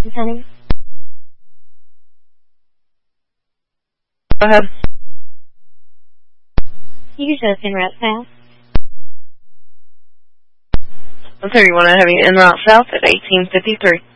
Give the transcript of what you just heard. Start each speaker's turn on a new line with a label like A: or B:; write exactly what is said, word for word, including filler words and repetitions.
A: honey.
B: Go ahead.
A: You just en route south.
B: I'm sorry, you want to have me en route south at eighteen fifty-three.